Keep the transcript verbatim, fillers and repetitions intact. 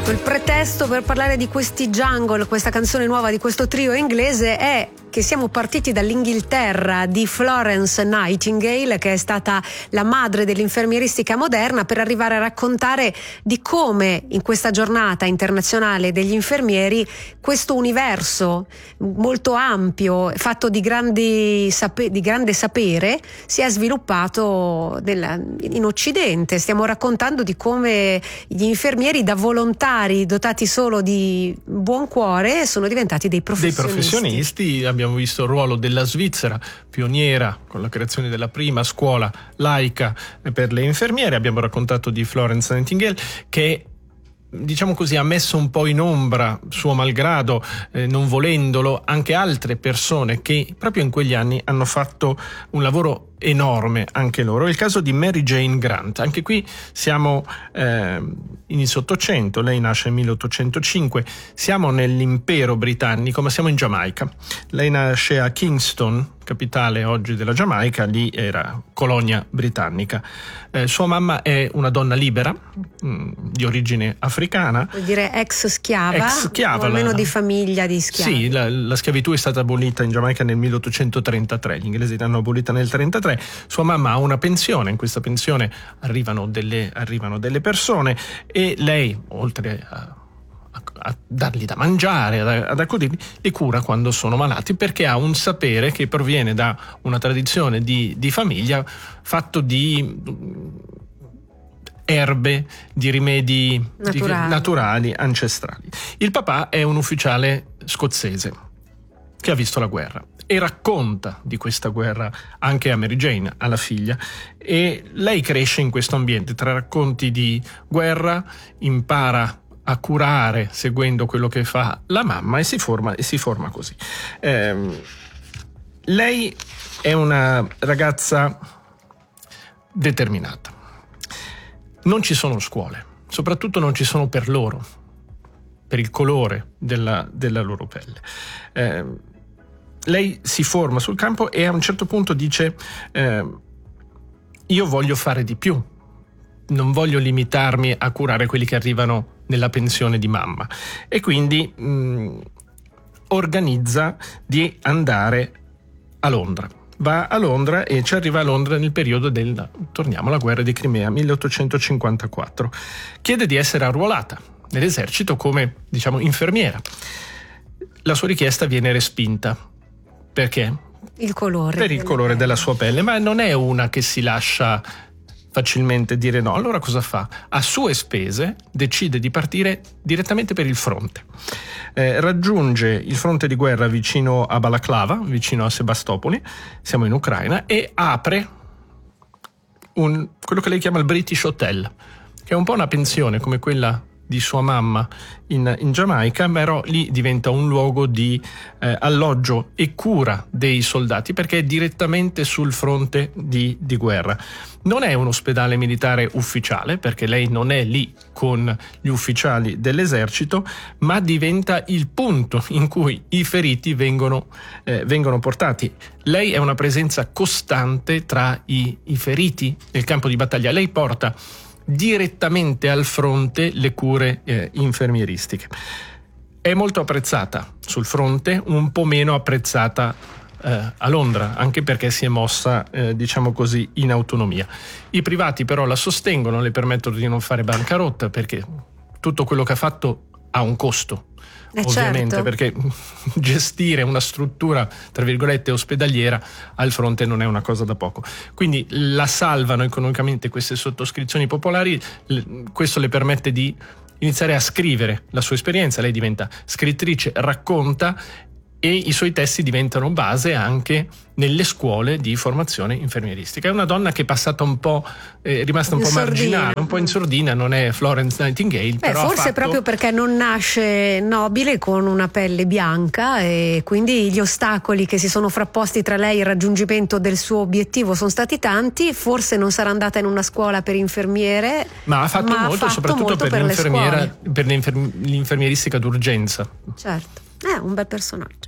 Esatto, il pretesto per parlare di questi Jungle, questa canzone nuova di questo trio inglese, è che siamo partiti dall'Inghilterra di Florence Nightingale, che è stata la madre dell'infermieristica moderna, per arrivare a raccontare di come in questa giornata internazionale degli infermieri questo universo molto ampio, fatto di, grandi sape- di grande sapere, si è sviluppato nella, in Occidente. Stiamo raccontando di come gli infermieri, da volontari dotati solo di buon cuore, sono diventati dei professionisti. Dei professionisti. Abbiamo visto il ruolo della Svizzera, pioniera con la creazione della prima scuola laica per le infermiere. Abbiamo raccontato di Florence Nightingale, che, diciamo così, ha messo un po' in ombra, suo malgrado, eh, non volendolo, anche altre persone che proprio in quegli anni hanno fatto un lavoro enorme anche loro. È il caso di Mary Jane Grant. Anche qui siamo eh, inizio Ottocento, lei nasce nel milleottocentocinque, siamo nell'impero britannico, ma siamo in Giamaica. Lei nasce a Kingston, capitale oggi della Giamaica, lì era colonia britannica. Eh, sua mamma è una donna libera, mh, di origine africana. Vuol dire ex schiava, ex schiava o almeno la, di famiglia di schiavi. Sì, la, la schiavitù è stata abolita in Giamaica nel milleottocentotrentatré, gli inglesi l'hanno abolita nel trentatré. Sua mamma ha una pensione, in questa pensione arrivano delle, arrivano delle persone e lei, oltre a a dargli da mangiare, ad accudirli, li cura quando sono malati, perché ha un sapere che proviene da una tradizione di, di famiglia fatto di erbe, di rimedi naturali. Di, naturali, ancestrali. Il papà è un ufficiale scozzese che ha visto la guerra e racconta di questa guerra anche a Mary Jane, alla figlia, e lei cresce in questo ambiente tra racconti di guerra, impara a curare seguendo quello che fa la mamma e si forma, e si forma così. Eh, lei è una ragazza determinata. Non ci sono scuole, soprattutto non ci sono per loro, per il colore della, della loro pelle. Eh, lei si forma sul campo e a un certo punto dice eh, io voglio fare di più, non voglio limitarmi a curare quelli che arrivano nella pensione di mamma, e quindi mh, organizza di andare a Londra. Va a Londra e ci arriva a Londra nel periodo del, torniamo alla guerra di Crimea, milleottocentocinquantaquattro. Chiede di essere arruolata nell'esercito come, diciamo, infermiera. La sua richiesta viene respinta. Perché? Il colore. Per il colore pelle. della sua pelle, ma non è una che si lascia facilmente dire no. Allora cosa fa? A sue spese decide di partire direttamente per il fronte. Eh, raggiunge il fronte di guerra vicino a Balaklava, vicino a Sebastopoli, siamo in Ucraina, e apre un, quello che lei chiama il British Hotel, che è un po' una pensione come quella di sua mamma in, in Giamaica, però lì diventa un luogo di eh, alloggio e cura dei soldati, perché è direttamente sul fronte di, di guerra. Non è un ospedale militare ufficiale, perché lei non è lì con gli ufficiali dell'esercito, ma diventa il punto in cui i feriti vengono, eh, vengono portati. Lei è una presenza costante tra i, i feriti nel campo di battaglia. Lei porta direttamente al fronte le cure eh, infermieristiche. È molto apprezzata sul fronte, un po' meno apprezzata eh, a Londra, anche perché si è mossa, eh, diciamo così, in autonomia. I privati però la sostengono, le permettono di non fare bancarotta, perché tutto quello che ha fatto ha un costo. Eh ovviamente, certo. Perché gestire una struttura, tra virgolette, ospedaliera al fronte non è una cosa da poco. Quindi la salvano economicamente queste sottoscrizioni popolari. Questo le permette di iniziare a scrivere la sua esperienza. Lei diventa scrittrice, racconta, e i suoi testi diventano base anche nelle scuole di formazione infermieristica. È una donna che è passata un po', è rimasta un in po' sordina. marginale, un po' in sordina, non è Florence Nightingale. Beh, però forse ha fatto... proprio perché non nasce nobile, con una pelle bianca, e quindi gli ostacoli che si sono frapposti tra lei e il raggiungimento del suo obiettivo sono stati tanti. Forse non sarà andata in una scuola per infermiere, ma ha fatto ma molto, ha fatto soprattutto molto per, per, l'infermiera, le per l'infermieristica d'urgenza. Certo, è un bel personaggio.